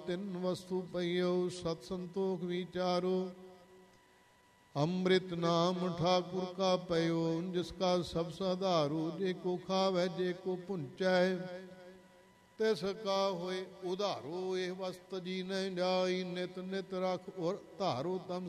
ਤਿੰਨ ਵਸਤੂ ਪਈਓ ਸਤ ਸੰਤੋਖ ਵਿਚਾਰੋ। ਅੰਮ੍ਰਿਤ ਨਾਮ ਠਾਕੁਰ ਕਾ ਪਇਓ ਜਿਸ ਕਾ ਸਭ ਸਾਧਾਰੂ। ਜੇ ਕੋ ਖਾਵੈ ਜੇ ਕੋ ਪੁੰਚੈ ਤਿਸ ਕਾ ਹੋਏ ਉਧਾਰੋ। ਇਹ ਵਸਤ ਜੀ ਨ ਜਾਈ ਨਿਤ ਨਿਤ ਰਖ ਔਰ ਧਾਰੋ। ਤਮ